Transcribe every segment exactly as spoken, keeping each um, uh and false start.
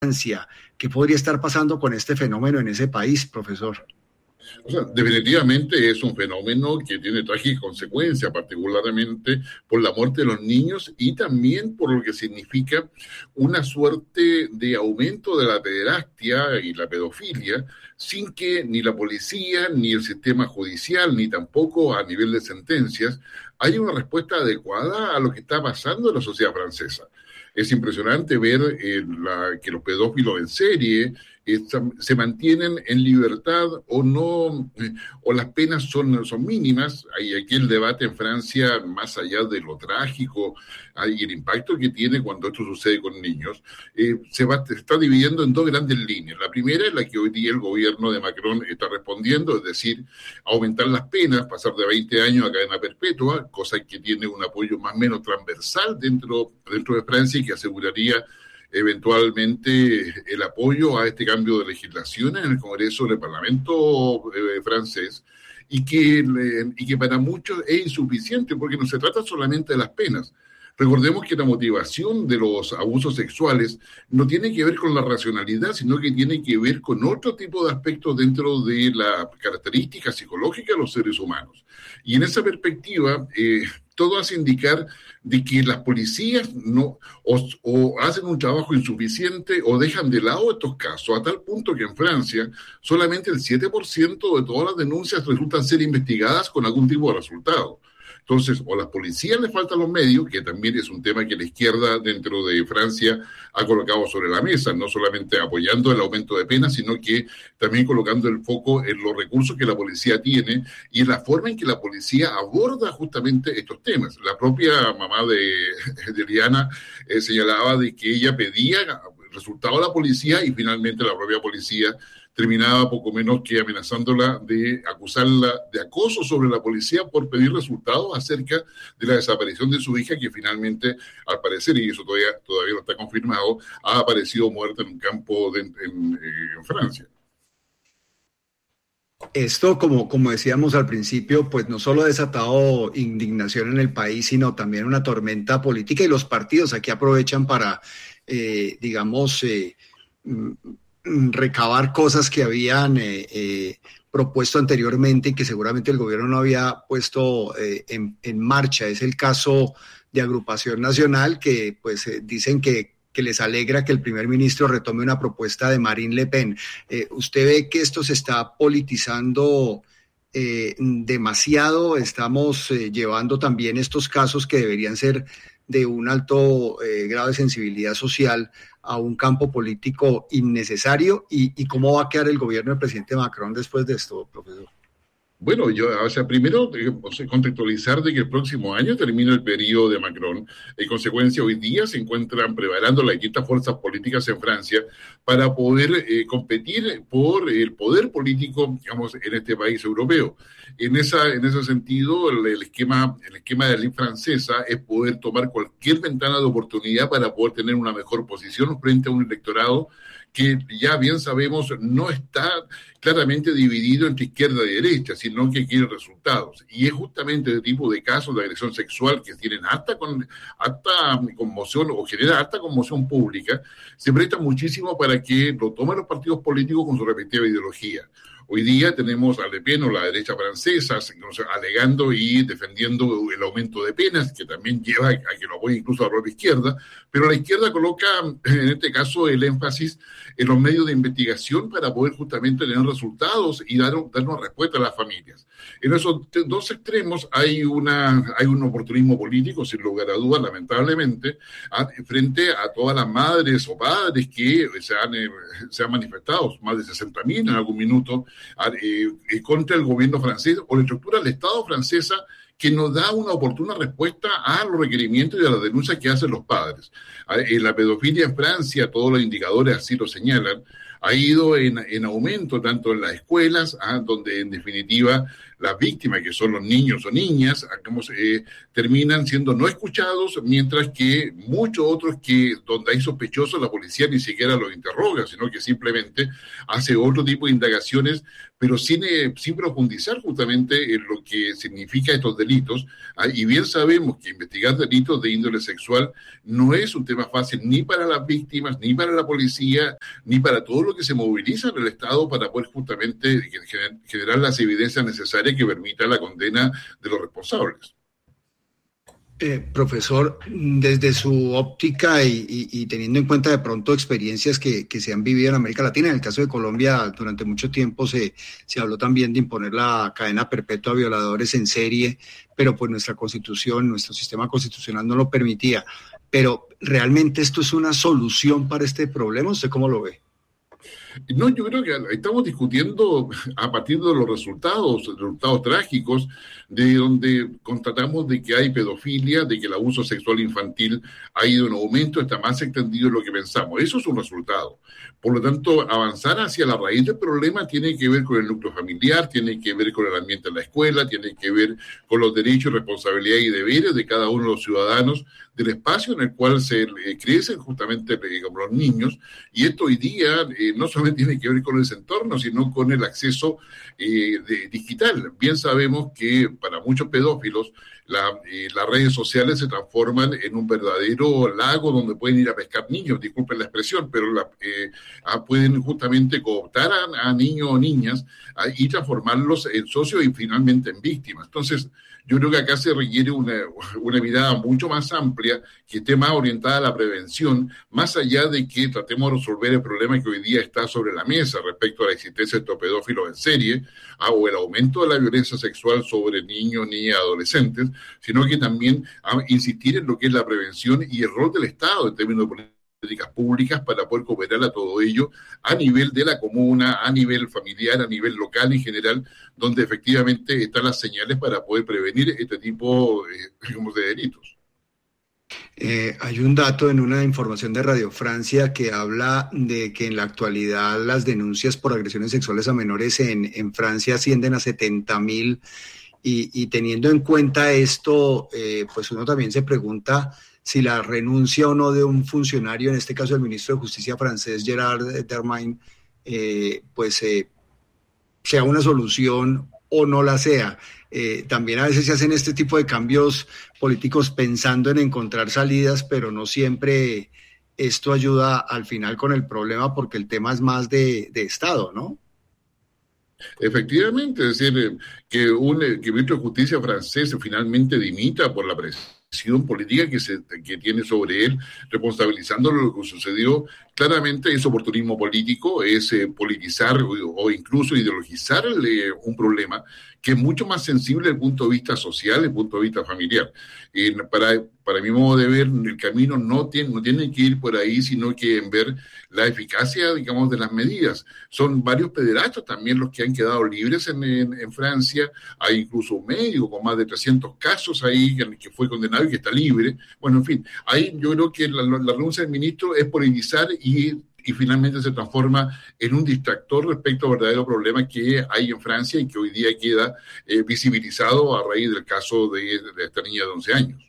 Francia. ¿Qué podría estar pasando con este fenómeno en ese país, profesor? O sea, definitivamente es un fenómeno que tiene trágicas consecuencias, particularmente por la muerte de los niños y también por lo que significa una suerte de aumento de la pederastia y la pedofilia, sin que ni la policía, ni el sistema judicial, ni tampoco a nivel de sentencias, haya una respuesta adecuada a lo que está pasando en la sociedad francesa. Es impresionante ver eh, la, que los pedófilos en serie eh, se mantienen en libertad o no, eh, o las penas son, son mínimas. Hay aquí el debate en Francia, más allá de lo trágico y el impacto que tiene cuando esto sucede con niños, eh, se, va, se está dividiendo en dos grandes líneas. La primera es la que hoy día el gobierno de Macron está respondiendo, es decir, aumentar las penas, pasar de veinte años a cadena perpetua, cosa que tiene un apoyo más o menos transversal dentro, dentro de Francia y que aseguraría eventualmente el apoyo a este cambio de legislación en el Congreso, en el Parlamento eh, francés, y que, eh, y que para muchos es insuficiente porque no se trata solamente de las penas. Recordemos que la motivación de los abusos sexuales no tiene que ver con la racionalidad, sino que tiene que ver con otro tipo de aspectos dentro de la característica psicológica de los seres humanos. Y en esa perspectiva, eh, todo hace indicar de que las policías no o, o hacen un trabajo insuficiente o dejan de lado estos casos, a tal punto que en Francia solamente el siete por ciento de todas las denuncias resultan ser investigadas con algún tipo de resultado. Entonces, o a las policías les faltan los medios, que también es un tema que la izquierda dentro de Francia ha colocado sobre la mesa, no solamente apoyando el aumento de penas, sino que también colocando el foco en los recursos que la policía tiene y en la forma en que la policía aborda justamente estos temas. La propia mamá de, de Liana eh, señalaba de que ella pedía resultado a la policía y finalmente la propia policía terminaba poco menos que amenazándola de acusarla de acoso sobre la policía por pedir resultados acerca de la desaparición de su hija, que finalmente, al parecer, y eso todavía, todavía no está confirmado, ha aparecido muerta en un campo de, en, en, en Francia. Esto, como, como decíamos al principio, pues no solo ha desatado indignación en el país, sino también una tormenta política, y los partidos aquí aprovechan para, eh, digamos, eh, recabar cosas que habían eh, eh, propuesto anteriormente y que seguramente el gobierno no había puesto eh, en, en marcha. Es el caso de Agrupación Nacional, que pues eh, dicen que, que les alegra que el primer ministro retome una propuesta de Marine Le Pen. Eh, ¿Usted ve que esto se está politizando eh, demasiado? Estamos eh, llevando también estos casos que deberían ser de un alto eh, grado de sensibilidad social a un campo político innecesario, y, y cómo va a quedar el gobierno del presidente Macron después de esto, profesor. Bueno, yo, o sea, primero eh, contextualizar de que el próximo año termina el periodo de Macron. En consecuencia, hoy día se encuentran preparando las distintas fuerzas políticas en Francia para poder eh, competir por el poder político, digamos, en este país europeo. En esa, en ese sentido, el, el esquema, el esquema de la ley francesa es poder tomar cualquier ventana de oportunidad para poder tener una mejor posición frente a un electorado que ya bien sabemos no está claramente dividido entre izquierda y derecha, sino que quiere resultados. Y es justamente el tipo de casos de agresión sexual que tienen alta, con, alta conmoción o genera alta conmoción pública, se presta muchísimo para que lo tomen los partidos políticos con su respectiva ideología. Hoy día tenemos a Le Pen o la derecha francesa alegando y defendiendo el aumento de penas, que también lleva a que lo apoye incluso la propia izquierda, pero la izquierda coloca en este caso el énfasis en los medios de investigación para poder justamente tener resultados y dar, dar una respuesta a las familias. En esos dos extremos hay, una, hay un oportunismo político, sin lugar a dudas, lamentablemente, a, frente a todas las madres o padres que se han, eh, se han manifestado, más de sesenta mil en algún minuto, Eh, eh, contra el gobierno francés o la estructura del Estado francesa, que no da una oportuna respuesta a los requerimientos y a las denuncias que hacen los padres. En la pedofilia en Francia, todos los indicadores así lo señalan, ha ido en, en aumento tanto en las escuelas, ah, donde en definitiva las víctimas, que son los niños o niñas, digamos, eh, terminan siendo no escuchados, mientras que muchos otros que donde hay sospechosos la policía ni siquiera los interroga, sino que simplemente hace otro tipo de indagaciones, pero sin, eh, sin profundizar justamente en lo que significa estos delitos delitos, ¿ah? Y bien sabemos que investigar delitos de índole sexual no es un tema fácil ni para las víctimas, ni para la policía, ni para todo lo que se moviliza en el Estado para poder justamente generar las evidencias necesarias que permitan la condena de los responsables. Eh, profesor, desde su óptica y, y, y teniendo en cuenta de pronto experiencias que, que se han vivido en América Latina, en el caso de Colombia durante mucho tiempo se, se habló también de imponer la cadena perpetua a violadores en serie, pero pues nuestra constitución, nuestro sistema constitucional no lo permitía. Pero ¿realmente esto es una solución para este problema? ¿Usted cómo lo ve? No, yo creo que estamos discutiendo a partir de los resultados, resultados trágicos, de donde constatamos de que hay pedofilia, de que el abuso sexual infantil ha ido en aumento, está más extendido de lo que pensamos. Eso es un resultado. Por lo tanto, avanzar hacia la raíz del problema tiene que ver con el núcleo familiar, tiene que ver con el ambiente en la escuela, tiene que ver con los derechos, responsabilidades y deberes de cada uno de los ciudadanos, del espacio en el cual se eh, crecen justamente digamos, los niños, y esto hoy día eh, no solamente tiene que ver con ese entorno, sino con el acceso eh, de, digital. Bien sabemos que para muchos pedófilos la, eh, las redes sociales se transforman en un verdadero lago donde pueden ir a pescar niños, disculpen la expresión, pero la, eh, ah, pueden justamente cooptar a, a niños o niñas ah, y transformarlos en socios y finalmente en víctimas. Entonces, yo creo que acá se requiere una, una mirada mucho más amplia, que esté más orientada a la prevención, más allá de que tratemos de resolver el problema que hoy día está sobre la mesa respecto a la existencia de estos pedófilos en serie, ah, o el aumento de la violencia sexual sobre niños, niñas, adolescentes, sino que también ah, insistir en lo que es la prevención y el rol del Estado en términos de políticas políticas públicas para poder cooperar a todo ello a nivel de la comuna, a nivel familiar, a nivel local en general, donde efectivamente están las señales para poder prevenir este tipo eh, digamos, de delitos. Eh, hay un dato en una información de Radio Francia que habla de que en la actualidad las denuncias por agresiones sexuales a menores en, en Francia ascienden a setenta mil y, y teniendo en cuenta esto, eh, pues uno también se pregunta si la renuncia o no de un funcionario, en este caso el ministro de Justicia francés, Gerard Darmanin, eh, pues eh, sea una solución o no la sea. Eh, también a veces se hacen este tipo de cambios políticos pensando en encontrar salidas, pero no siempre esto ayuda al final con el problema porque el tema es más de, de Estado, ¿no? Efectivamente, es decir, que un que el ministro de Justicia francés finalmente dimita por la presión política que se que tiene sobre él, responsabilizándolo de lo que sucedió, claramente es oportunismo político, es eh, politizar o, o incluso ideologizar eh, un problema que es mucho más sensible desde el punto de vista social, desde el punto de vista familiar. Eh, para, para mi modo de ver, el camino no tiene, no tiene que ir por ahí, sino que en ver la eficacia, digamos, de las medidas. Son varios pederastas también los que han quedado libres en, en, en Francia. Hay incluso un médico con más de trescientos casos ahí que, que fue condenado y que está libre. Bueno, en fin, ahí yo creo que la, la renuncia del ministro es politizar y y finalmente se transforma en un distractor respecto al verdadero problema que hay en Francia y que hoy día queda eh, visibilizado a raíz del caso de, de esta niña de once años.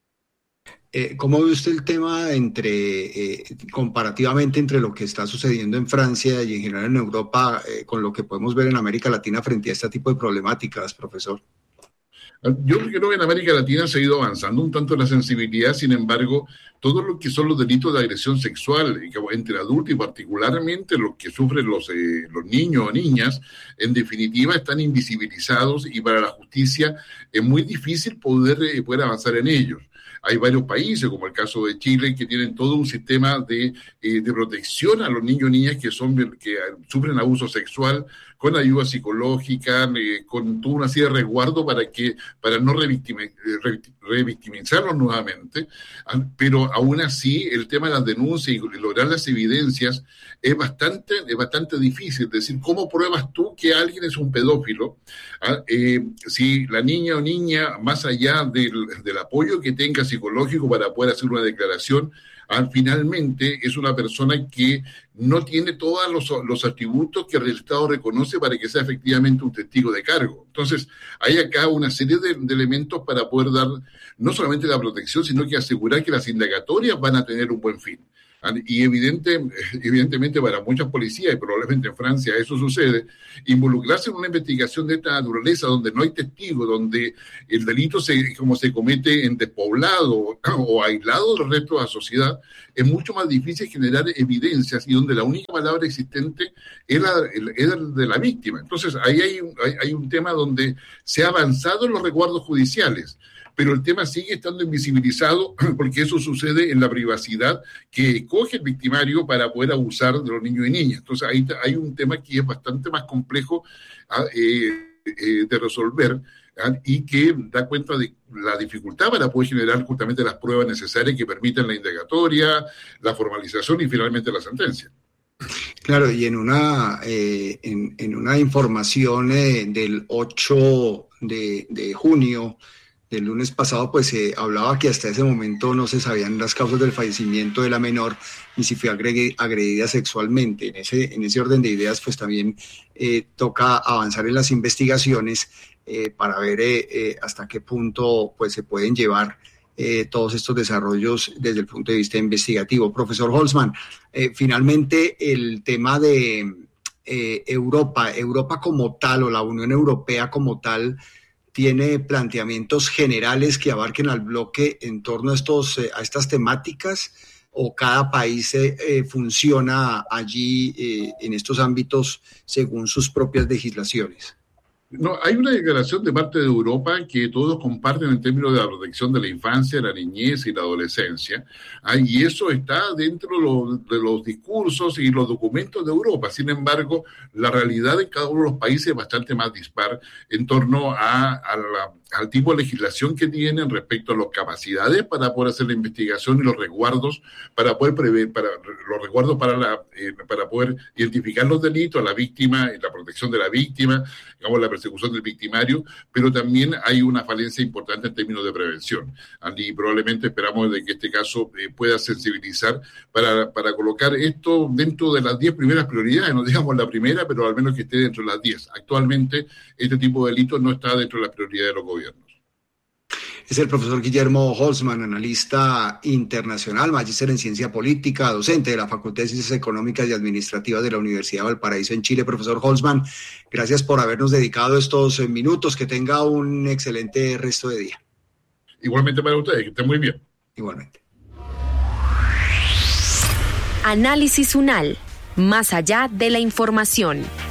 Eh, ¿Cómo ve usted el tema entre, eh, comparativamente entre lo que está sucediendo en Francia y en general en Europa, eh, con lo que podemos ver en América Latina frente a este tipo de problemáticas, profesor? Yo creo que en América Latina se ha ido avanzando un tanto la sensibilidad, sin embargo, todo lo que son los delitos de agresión sexual entre adultos y particularmente los que sufren los, eh, los niños o niñas, en definitiva están invisibilizados y para la justicia es muy difícil poder, eh, poder avanzar en ellos. Hay varios países, como el caso de Chile, que tienen todo un sistema de, eh, de protección a los niños y niñas que, son, que sufren abuso sexual, con ayuda psicológica, eh, con toda una serie de resguardo para, que, para no revictimi- revictimizarlos nuevamente. Pero aún así, el tema de las denuncias y lograr las evidencias es bastante, es bastante difícil. Es decir, ¿cómo pruebas tú que alguien es un pedófilo? ¿Ah? Eh, si la niña o niña, más allá del, del apoyo que tenga psicológico para poder hacer una declaración, ah, finalmente es una persona que no tiene todos los, los atributos que el Estado reconoce para que sea efectivamente un testigo de cargo. Entonces, hay acá una serie de, de elementos para poder dar no solamente la protección, sino que asegurar que las indagatorias van a tener un buen fin. Y evidente, evidentemente para muchas policías, y probablemente en Francia eso sucede, involucrarse en una investigación de esta naturaleza donde no hay testigos, donde el delito se, como se comete en despoblado o aislado del resto de la sociedad, es mucho más difícil generar evidencias y donde la única palabra existente es la, es la de la víctima. Entonces ahí hay un, hay, hay un tema donde se ha avanzado en los resguardos judiciales, pero el tema sigue estando invisibilizado porque eso sucede en la privacidad que coge el victimario para poder abusar de los niños y niñas. Entonces ahí hay un tema que es bastante más complejo eh, eh, de resolver ¿eh? y que da cuenta de la dificultad para poder generar justamente las pruebas necesarias que permitan la indagatoria, la formalización y finalmente la sentencia. Claro, y en una, eh, en, en una información eh, del ocho de, de junio, del lunes pasado, pues se eh, hablaba que hasta ese momento no se sabían las causas del fallecimiento de la menor ni si fue agredida sexualmente. En ese, en ese orden de ideas, pues también eh, toca avanzar en las investigaciones eh, para ver eh, eh, hasta qué punto pues se pueden llevar eh, todos estos desarrollos desde el punto de vista investigativo. Profesor Holzman, eh, finalmente el tema de eh, Europa, Europa como tal o la Unión Europea como tal, ¿tiene planteamientos generales que abarquen al bloque en torno a, estos, a estas temáticas o cada país eh, funciona allí eh, en estos ámbitos según sus propias legislaciones? No, hay una declaración de parte de Europa que todos comparten en términos de la protección de la infancia, la niñez y la adolescencia, ¿ah? Y eso está dentro de los, de los discursos y los documentos de Europa. Sin embargo, la realidad de cada uno de los países es bastante más dispar en torno a, a la, al tipo de legislación que tienen respecto a las capacidades para poder hacer la investigación y los resguardos para poder prever, para los resguardos para la, eh, para poder identificar los delitos, a la víctima, la protección de la víctima, digamos la persecución del victimario, pero también hay una falencia importante en términos de prevención. Y probablemente esperamos de que este caso eh, pueda sensibilizar para, para colocar esto dentro de las diez primeras prioridades, no digamos la primera, pero al menos que esté dentro de las diez. Actualmente este tipo de delitos no está dentro de las prioridades de los gobiernos. Es el profesor Guillermo Holzman, analista internacional, magíster en ciencia política, docente de la Facultad de Ciencias Económicas y Administrativas de la Universidad de Valparaíso en Chile. Profesor Holzman, gracias por habernos dedicado estos minutos. Que tenga un excelente resto de día. Igualmente para ustedes, que estén muy bien. Igualmente. Análisis UNAL, más allá de la información.